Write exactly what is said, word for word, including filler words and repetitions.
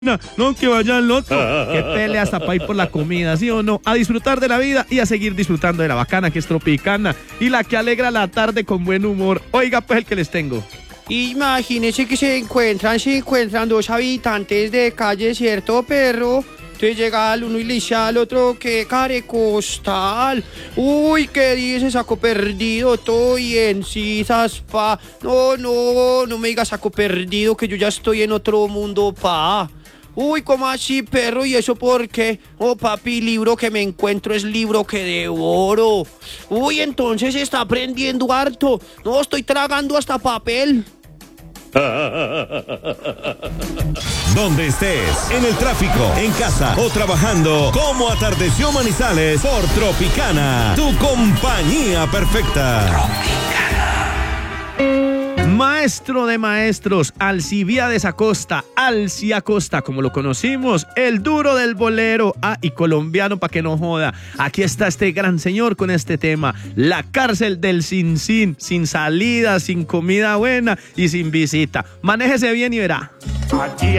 No, no, que vaya al otro. Que pelea hasta para ir por la comida, ¿sí o no? A disfrutar de la vida y a seguir disfrutando de la bacana que es Tropicana y la que alegra la tarde con buen humor. Oiga, pues el que les tengo. Imagínense que se encuentran, se encuentran dos habitantes de calle, ¿cierto, perro? Entonces llega el uno y le dice al otro que carecostal. Uy, ¿qué dice, saco perdido? Todo bien, sí, zaspa. No, no, no me digas saco perdido, que yo ya estoy en otro mundo, pa. Uy, ¿cómo así, perro? ¿Y eso por qué? Oh, papi, libro que me encuentro es libro que devoro. Uy, entonces está aprendiendo harto. No, estoy tragando hasta papel. Donde estés, en el tráfico, en casa o trabajando, como atardeció Manizales por Tropicana, tu compañía perfecta. Tropicana. Maestro de maestros, Alcibiades Acosta, Alci Acosta, como lo conocimos, el duro del bolero, ah, y colombiano pa' que no joda. Aquí está este gran señor con este tema, la cárcel del sin sin, sin salida, sin comida buena y sin visita. Manéjese bien y verá. Aquí